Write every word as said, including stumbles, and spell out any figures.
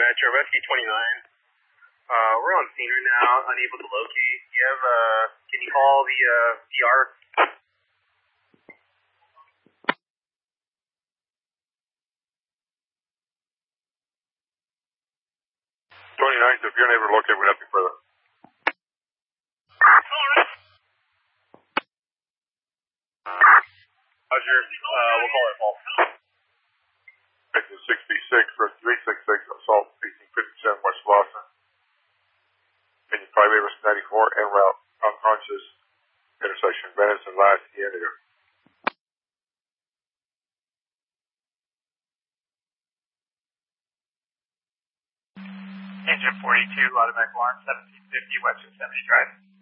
Metro, Rescue twenty-nine. Uh, we're on scene right now, unable to locate. Do you have, uh, can you call the, uh, D R? twenty-ninth, if you're unable to locate, we'd have to further. Roger, uh, we'll call it false. Exit sixty-six for three six six, assault eighteen fifty-seven West Lawson. Opinion five eight West ninety-four, en route, unconscious, intersection Venice and Last Indigo. Engine forty-two, automatic alarm, seventeen fifty West Yosemite Drive.